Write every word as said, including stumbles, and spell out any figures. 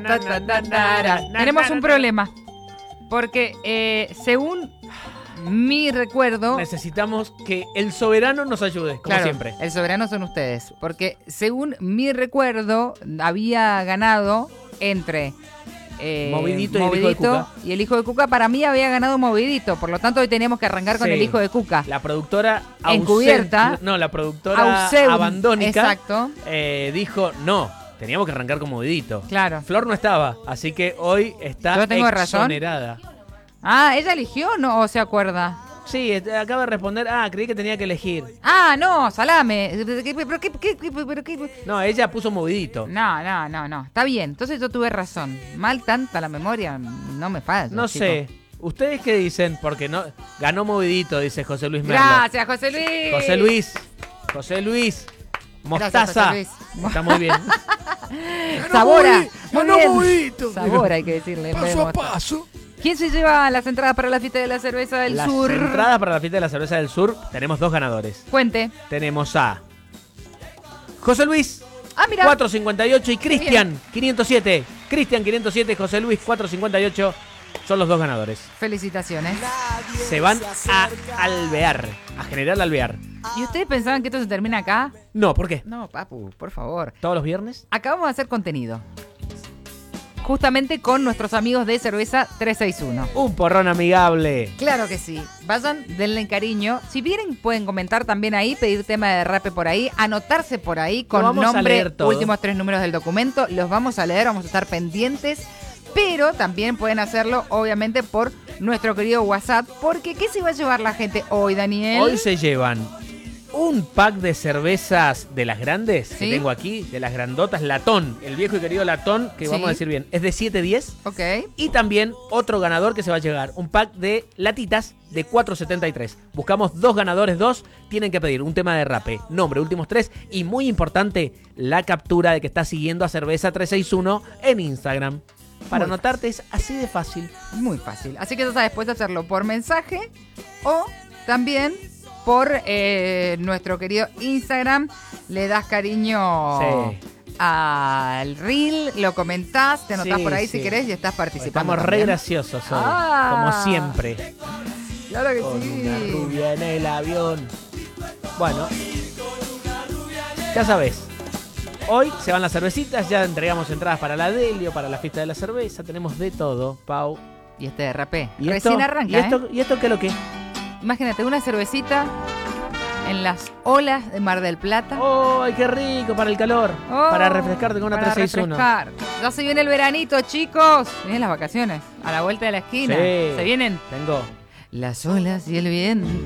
Ta, ta, ta, ta. Tenemos un problema. Porque eh, según mi recuerdo... Necesitamos que el soberano nos ayude, como claro, siempre. El soberano son ustedes. Porque según mi recuerdo, había ganado entre... Eh, Movidito y el Movidito hijo de Cuca. Y el hijo de Cuca para mí había ganado Movidito. Por lo tanto, hoy teníamos que arrancar con Sí. el hijo de Cuca. La productora Encubierta. ausen- No, la productora Auseum- abandónica Exacto. eh, dijo no, teníamos que arrancar con Movidito. Claro. Flor no estaba, así que hoy está ¿Yo tengo razón? exonerada. Ah, ¿ella eligió no, o se acuerda? Sí, eh, acaba de responder. Ah, creí que tenía que elegir. Ah, no, salame. ¿Pero qué, qué, qué, pero qué? No, ella puso Movidito. No, no, no, no. Está bien. Entonces yo tuve razón. Mal tanta la memoria, no me falla. No chico. sé. ¿Ustedes qué dicen? Porque no ganó Movidito, dice José Luis Merlo. Gracias, José Luis. José Luis. José Luis. Mostaza. José Luis. Está muy bien. Sabora. Muy ganó bien. Movidito. Sabora hay que decirle. en vez de Paso a mostaza. paso. ¿Quién se lleva las entradas para la fiesta de la cerveza del Las sur? entradas para la fiesta de la cerveza del sur, tenemos dos ganadores. Cuente. Tenemos a José Luis, Ah, mira. cuatrocientos cincuenta y ocho, y Cristian, quinientos siete. Cristian, quinientos siete, José Luis, cuatrocientos cincuenta y ocho. Son los dos ganadores. Felicitaciones. Se van a alvear, a generar alvear. ¿Y ustedes pensaban que esto se termina acá? No, ¿por qué? No, papu, por favor. ¿Todos los viernes? Acá vamos a hacer contenido. Justamente con nuestros amigos de Cerveza trescientos sesenta y uno. Un porrón amigable. Claro que sí. Vayan, denle cariño. Si vienen, pueden comentar también ahí, pedir tema de rape por ahí, anotarse por ahí con vamos a nombre, leer todo. últimos tres números del documento. Los vamos a leer, vamos a estar pendientes. Pero también pueden hacerlo, obviamente, por nuestro querido WhatsApp. Porque, ¿qué se va a llevar la gente hoy, Daniel? Hoy se llevan un pack de cervezas de las grandes ¿Sí? que tengo aquí, de las grandotas, latón, el viejo y querido latón, que Sí. vamos a decir bien, es de siete diez. Ok. Y también otro ganador que se va a llevar, un pack de latitas de cuatro setenta y tres. Buscamos dos ganadores, dos. Tienen que pedir un tema de rape, nombre, últimos tres. Y muy importante, la captura de que está siguiendo a Cerveza trescientos sesenta y uno en Instagram. Para Muy anotarte es así de fácil. Muy fácil. Así que ya sabes, puedes hacerlo por mensaje o también por eh, nuestro querido Instagram. Le das cariño Sí. al reel, lo comentás, te anotás Sí, por ahí sí. si querés y estás participando. Estamos re también. graciosos hoy, Ah. como siempre. Claro que Con sí. una rubia en el avión. Bueno, ya sabes. Hoy se van las cervecitas, ya entregamos entradas para la Delio, para la fiesta de la cerveza, tenemos de todo, Pau. Y este de rapé. ¿Y Recién esto? arranca, ¿Y esto, ¿eh? ¿Y esto qué es lo que? Imagínate, una cervecita en las olas de Mar del Plata. ¡Ay, qué rico! Para el calor, Oh, para refrescarte con una para trescientos sesenta y uno. refrescar. Ya se viene el veranito, chicos. Vienen las vacaciones. A la vuelta de la esquina. Sí. Se vienen Tengo las olas y el viento.